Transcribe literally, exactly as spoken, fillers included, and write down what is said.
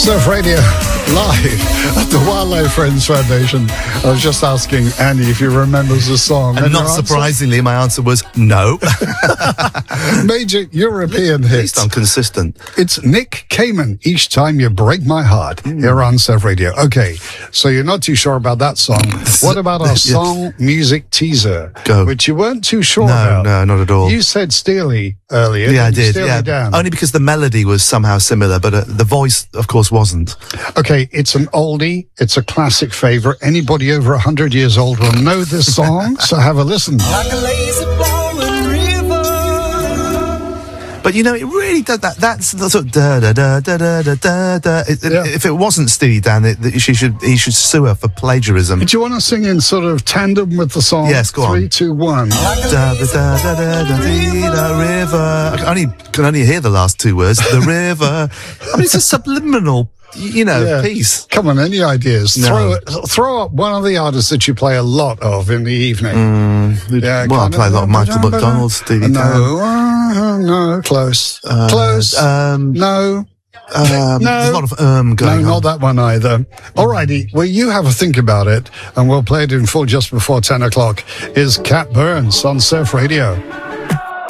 Surf Radio, live at the Wildlife Friends Foundation. I was just asking Annie if he remembers the song. And, and not surprisingly, my answer was no. Major European hit. At least I'm consistent. It's Nick Cayman, Each Time You Break My Heart, mm. here on Surf Radio. Okay, so you're not too sure about that song. What about our song music teaser? Go. Which you weren't too sure no, about. No, not at all. You said Steely earlier. Yeah, I did. Steely Yeah. Dan. Only because the melody was somehow similar, but uh, the voice, of course, wasn't. Okay, it's an oldie. It's a classic favorite. Anybody over one hundred years old will know this song, so have a listen. Like a lazy flowing river. But you know, it really does that. That's the sort of da da da da da da da. da. It, Yeah. If it wasn't Steely Dan, it, it, she should he should sue her for plagiarism. Do you want to sing in sort of tandem with the song? Yes, go on. Three, two, one. Da da da da da da dee, da river. I can only can only hear the last two words. The river. I mean, it's a subliminal, you know, Yeah. piece. Come on, any ideas? No. Throw it, throw up one of the artists that you play a lot of in the evening. Mm, Yeah, well, I kind play a of- lot of Michael McDonald, Steely Dan. No, uh, no, close, Uh, close. Um, no, um, No. there's a lot of um no, going not on. that one either. Alrighty, well, you have a think about it, and we'll play it in full just before ten o'clock. Is Cat Burns on Surf Radio.